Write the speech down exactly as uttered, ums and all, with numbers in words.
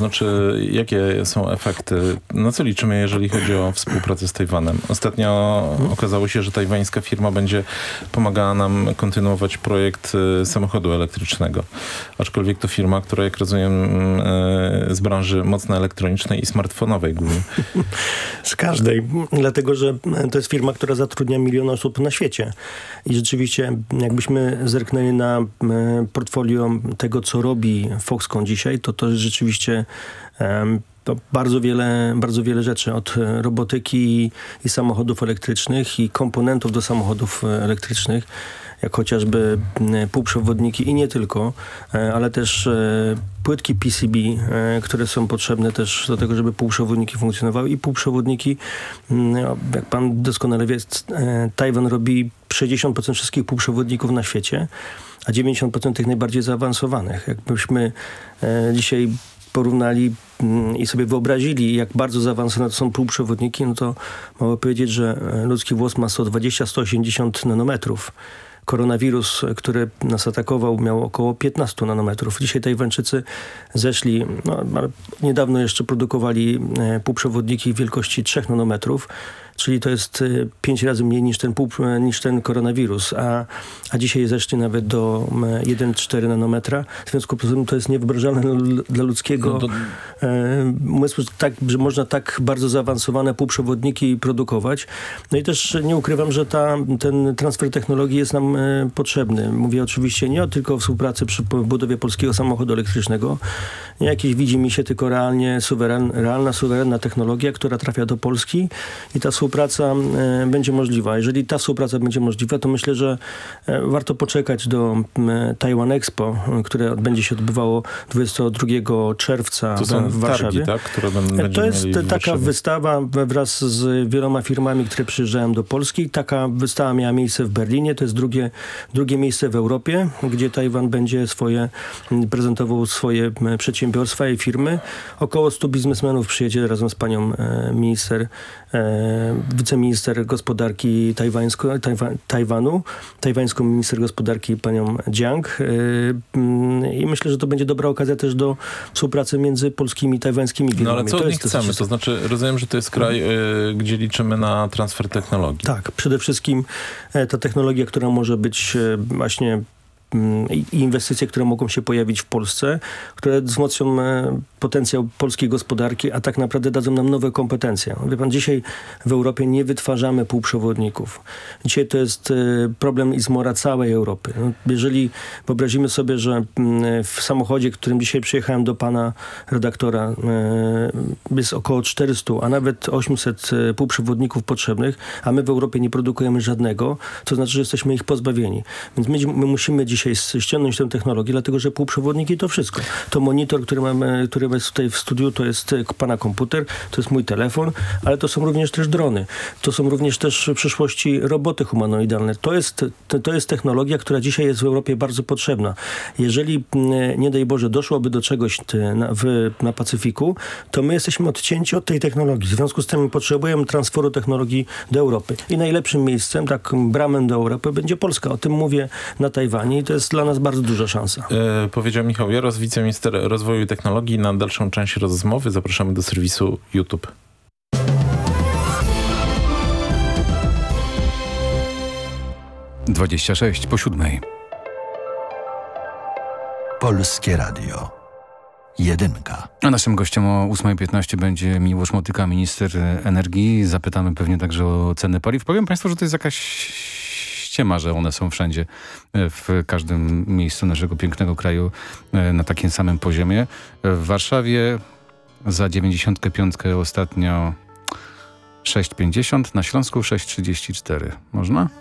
znaczy jakie są efekty, na co liczymy, jeżeli chodzi o współpracę z Tajwanem? Ostatnio hmm. okazało się, że tajwańska firma będzie pomagała nam kontynuować projekt samochodu elektrycznego. Aczkolwiek to firma, która jak rozumiem z branży mocno elektronicznej i smartfonowej głównie. Z każdej. Dlatego, że to jest firma, która zatrudnia milion osób na świecie. I rzeczywiście jakbyśmy zerknęli na portfolio tego, co robi Foxconn dzisiaj, to to jest rzeczywiście um, to bardzo wiele, bardzo wiele rzeczy. Od robotyki i, i samochodów elektrycznych i komponentów do samochodów elektrycznych, jak chociażby półprzewodniki i nie tylko, ale też płytki P C B, które są potrzebne też do tego, żeby półprzewodniki funkcjonowały i półprzewodniki, jak pan doskonale wie, Tajwan robi sześćdziesiąt procent wszystkich półprzewodników na świecie, a dziewięćdziesiąt procent tych najbardziej zaawansowanych. Jakbyśmy dzisiaj porównali i sobie wyobrazili, jak bardzo zaawansowane to są półprzewodniki, no to mogę powiedzieć, że ludzki włos ma sto dwadzieścia do stu osiemdziesięciu nanometrów. Koronawirus, który nas atakował, miał około piętnaście nanometrów. Dzisiaj Tajwańczycy zeszli, no, niedawno jeszcze produkowali półprzewodniki wielkości trzech nanometrów, czyli to jest pięć razy mniej niż ten, pół, niż ten koronawirus, a, a dzisiaj zeszli nawet do jeden przecinek cztery nanometra. W związku z tym to jest niewyobrażalne dla ludzkiego no to... umysłu, tak, że można tak bardzo zaawansowane półprzewodniki produkować. No i też nie ukrywam, że ta, ten transfer technologii jest nam e, potrzebny. Mówię oczywiście nie tylko o współpracy przy budowie polskiego samochodu elektrycznego, nie jakieś widzi mi się, tylko realnie suweren, realna, suwerenna technologia, która trafia do Polski i ta współpraca e, będzie możliwa. Jeżeli ta współpraca będzie możliwa, to myślę, że e, warto poczekać do e, Taiwan Expo, które będzie się odbywało dwudziestego drugiego czerwca to są w Warszawie. Targi, tak? Które będą to jest mieli taka wystawa wraz z wieloma firmami, które przyjeżdżają do Polski. Taka wystawa miała miejsce w Berlinie. To jest drugie, drugie miejsce w Europie, gdzie Tajwan będzie swoje, prezentował swoje przedsiębiorstwa i firmy. Około stu biznesmenów przyjedzie razem z panią e, minister, e, wiceminister gospodarki tajwańsko, Tajwa, Tajwanu, tajwańską minister gospodarki panią Jiang. E, I myślę, że to będzie dobra okazja też do współpracy między polskimi i tajwańskimi firmami. No ale co to od jest nich chcemy? To, to znaczy, rozumiem, że to jest kraj, y, gdzie liczymy na transfer technologii. Tak, przede wszystkim e, ta technologia, która może być e, właśnie i inwestycje, które mogą się pojawić w Polsce, które wzmocnią potencjał polskiej gospodarki, a tak naprawdę dadzą nam nowe kompetencje. Wie pan, dzisiaj w Europie nie wytwarzamy półprzewodników. Dzisiaj to jest problem i zmora całej Europy. Jeżeli wyobrazimy sobie, że w samochodzie, którym dzisiaj przyjechałem do pana redaktora, jest około czterysta, a nawet osiemset półprzewodników potrzebnych, a my w Europie nie produkujemy żadnego, to znaczy, że jesteśmy ich pozbawieni. Więc my, my musimy dzisiaj ściągnąć tę technologię, dlatego że półprzewodniki to wszystko. To monitor, który mamy, który jest tutaj w studiu, to jest pana komputer, to jest mój telefon, ale to są również też drony. To są również też w przyszłości roboty humanoidalne. To jest, to, to jest technologia, która dzisiaj jest w Europie bardzo potrzebna. Jeżeli, nie daj Boże, doszłoby do czegoś na, w, na Pacyfiku, to my jesteśmy odcięci od tej technologii. W związku z tym potrzebujemy transferu technologii do Europy. I najlepszym miejscem, tak bramem do Europy będzie Polska. O tym mówię na Tajwanie i to jest dla nas bardzo duża szansa. E, powiedział Michał Jaros, wiceminister rozwoju i technologii. Na dalszą część rozmowy zapraszamy do serwisu YouTube. dwadzieścia sześć po siódmej. Polskie Radio. Jedynka. A naszym gościem o ósma piętnaście będzie Miłosz Motyka, minister energii. Zapytamy pewnie także o ceny paliw. Powiem państwu, że to jest jakaś ściema, że one są wszędzie, w każdym miejscu naszego pięknego kraju na takim samym poziomie. W Warszawie za dziewięćdziesiątkę piątkę ostatnio sześć pięćdziesiąt, na Śląsku sześć trzydzieści cztery. Można?